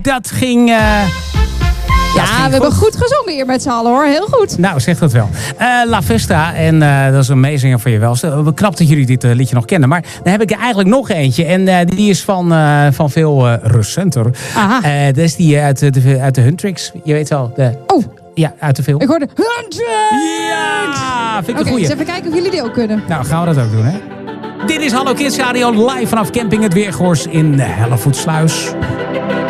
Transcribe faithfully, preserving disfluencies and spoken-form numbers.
Dat ging... Uh, ja, we goed. hebben goed gezongen hier met z'n allen hoor. Heel goed. Nou, zeg dat wel. Uh, La Festa. En uh, dat is een meezinger van je welste. Knap dat jullie dit uh, liedje nog kennen. Maar dan heb ik er eigenlijk nog eentje. En uh, die is van, uh, van veel uh, recenter. Aha. Uh, dat is die uit de, uit de Huntrix. Je weet wel. De... Oh. Ja, uit de film. Ik hoorde Huntrix! Ja, vind ik Oké, een goeie. dus even kijken of jullie die ook kunnen. Nou, gaan we dat ook doen, hè? Dit is Hallo Kids Radio live vanaf Camping Het Weergors in Hellevoetsluis.